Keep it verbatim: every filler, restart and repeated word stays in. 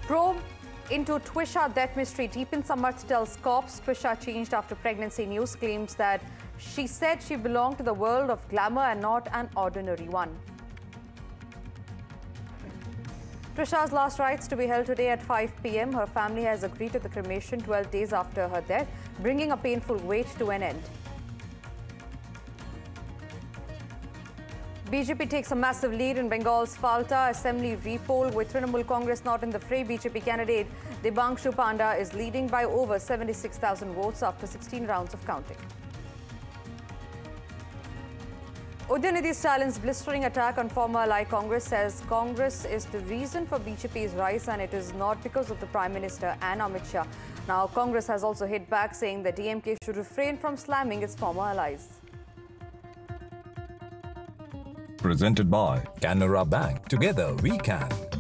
Probe into Twisha death mystery deepens. Samarth tells cops Twisha changed after pregnancy. News claims that she said she belonged to the world of glamour and not an ordinary one. Twisha's last rites to be held today at five p m Her family has agreed to the cremation twelve days after her death, bringing a painful wait to an end. B J P takes a massive lead in Bengal's Falta Assembly repoll. With Trinamool Congress not in the fray, B J P candidate Debangshu Panda is leading by over seventy-six thousand votes after sixteen rounds of counting. Udyanidhi Stalin's blistering attack on former Allied Congress says Congress is the reason for B J P's rise and it is not because of the Prime Minister and Amit Shah. Now, Congress has also hit back, saying that D M K should refrain from slamming its former allies. Presented by Canara Bank. Together we can.